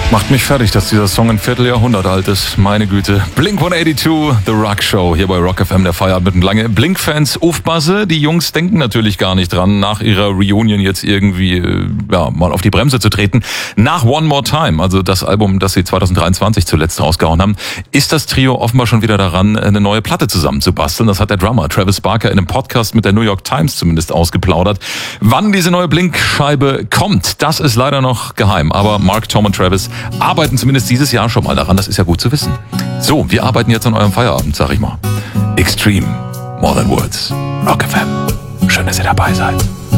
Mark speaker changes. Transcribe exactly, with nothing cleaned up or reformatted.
Speaker 1: Macht mich fertig, dass dieser Song ein Vierteljahrhundert alt ist. Meine Güte. Blink hundertachtzig, The Rock Show, hier bei Rock F M, der Feierabend mit lange Blink-Fans aufpasse. Die Jungs denken natürlich gar nicht dran, nach ihrer Reunion jetzt irgendwie ja mal auf die Bremse zu treten. Nach One More Time, also das Album, das sie zwanzig dreiundzwanzig zuletzt rausgehauen haben, ist das Trio offenbar schon wieder daran, eine neue Platte zusammenzubasteln. Das hat der Drummer Travis Barker in einem Podcast mit der New York Times zumindest ausgeplaudert. Wann diese neue Blink-Scheibe kommt, das ist leider noch geheim. Aber Mark, Tom und Travis arbeiten zumindest dieses Jahr schon mal daran. Das ist ja gut zu wissen. So, wir arbeiten jetzt an eurem Feierabend, sag ich mal. Extreme, more than words. Rock F M. Schön, dass ihr dabei seid.